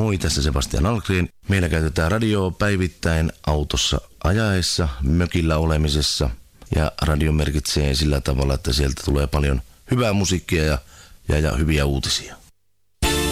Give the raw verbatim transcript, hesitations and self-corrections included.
Moi, tässä Sebastian Algren. Meillä käytetään radioa päivittäin autossa ajaessa, mökillä olemisessa ja radio merkitsee sillä tavalla, että sieltä tulee paljon hyvää musiikkia ja, ja, ja hyviä uutisia.